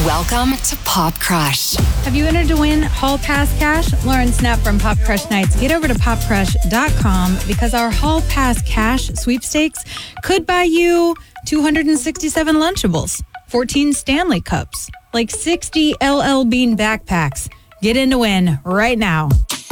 Welcome to Pop Crush. Have you entered to win Hall Pass cash? Lauren Snap from Pop Crush Nights. Get over to popcrush.com because our Hall Pass cash sweepstakes could buy you 267 Lunchables, 14 Stanley Cups, like 60 LL Bean backpacks. Get in to win right now.